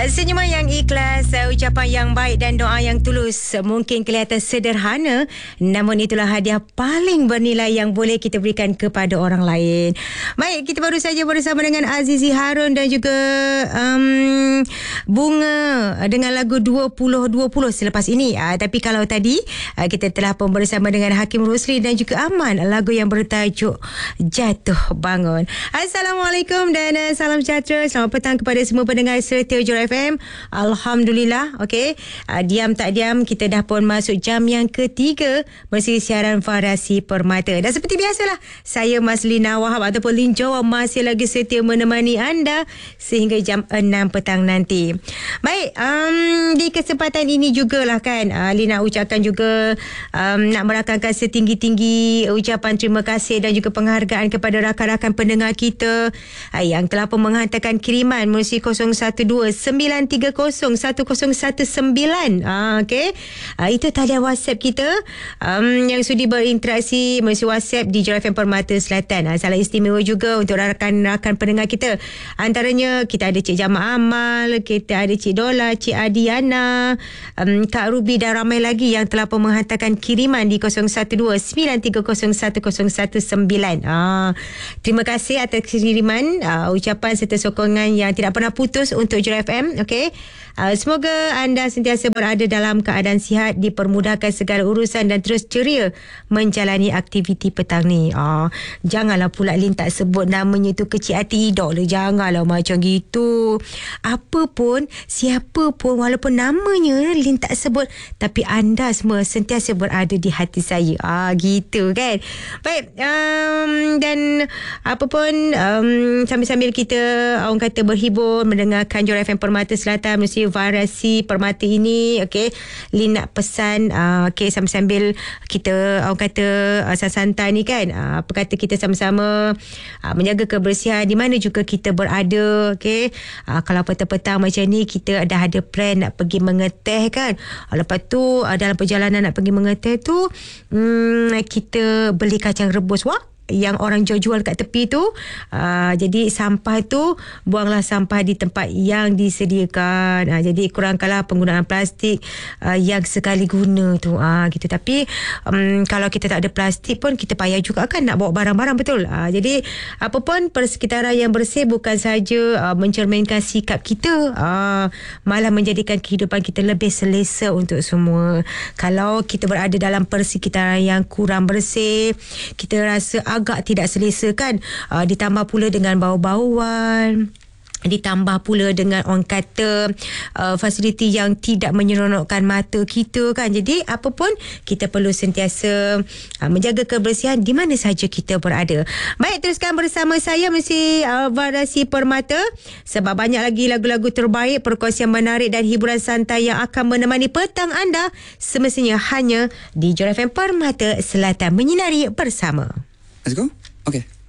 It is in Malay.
Senyuman yang ikhlas, ucapan yang baik dan doa yang tulus mungkin kelihatan sederhana, namun itulah hadiah paling bernilai yang boleh kita berikan kepada orang lain. Baik, kita baru saja bersama dengan Azizi Harun dan juga Bunga dengan lagu 2020 selepas ini. Tapi kalau tadi kita telah pun bersama dengan Hakim Rusli dan juga Aman, lagu yang bertajuk Jatuh Bangun. Assalamualaikum dan salam sejahtera. Selamat petang kepada semua pendengar setia Jura FM. Alhamdulillah, okey. Diam tak diam, kita dah pun masuk jam yang ketiga bersama siaran Variasi Permata. Dan seperti biasalah, saya Maslina Wahab ataupun Lin Jawa masih lagi setia menemani anda sehingga jam 6 petang nanti. Baik, di kesempatan ini jugalah kan, Lin nak ucapkan juga nak merakamkan setinggi-tinggi ucapan terima kasih dan juga penghargaan kepada rakan-rakan pendengar kita yang telah pun menghantarkan kiriman melalui 012-1030-1019. Okey. Itu talian WhatsApp kita yang sudi berinteraksi melalui WhatsApp di Jura FM Permata Selatan. Salam istimewa juga untuk rakan-rakan pendengar kita. Antaranya kita ada Cik Jamal Amal, kita ada Cik Dola, Cik Adiana, Kak Ruby dan ramai lagi yang telah pun menghantarkan kiriman di 012-930-1019. Terima kasih atas kiriman, ucapan serta sokongan yang tidak pernah putus untuk Jura FM. Okey. Semoga anda sentiasa berada dalam keadaan sihat, dipermudahkan segala urusan dan terus ceria menjalani aktiviti petang ni. Janganlah pula Lin tak sebut namanya tu kecil hati idol lah. Janganlah macam gitu. Apa pun, siapa pun, walaupun namanya Lin tak sebut, tapi anda semua sentiasa berada di hati saya. Gitu kan. Baik, dan apa pun, sambil-sambil kita orang kata berhibur mendengarkan Jura FM Permata Selatan mesti Variasi Permata ini, okey, Lin nak pesan, okey, sambil-sambil kita orang kata santai ni kan, apa kata kita sama-sama menjaga kebersihan di mana juga kita berada. Okey, kalau petang-petang macam ni kita dah ada plan nak pergi mengeteh kan, lepas tu dalam perjalanan nak pergi mengeteh tu kita beli kacang rebus yang orang jual kat tepi tu. Jadi sampah tu buanglah sampah di tempat yang disediakan. Jadi kurangkanlah penggunaan plastik yang sekali guna tu. Gitu. Tapi kalau kita tak ada plastik pun kita payah juga kan nak bawa barang-barang, betul. Jadi apa pun persekitaran yang bersih bukan saja mencerminkan sikap kita, malah menjadikan kehidupan kita lebih selesa untuk semua. Kalau kita berada dalam persekitaran yang kurang bersih, kita rasa agak tidak selesa kan, ditambah pula dengan bau-bauan, ditambah pula dengan orang kata fasiliti yang tidak menyeronokkan mata kita kan. Jadi apa pun kita perlu sentiasa menjaga kebersihan di mana saja kita berada. Baik, teruskan bersama saya mesti Variasi Permata, sebab banyak lagi lagu-lagu terbaik, perkongsian menarik dan hiburan santai yang akan menemani petang anda semestinya hanya di Jura FM Permata Selatan, menyinari bersama. Let's go. Okay.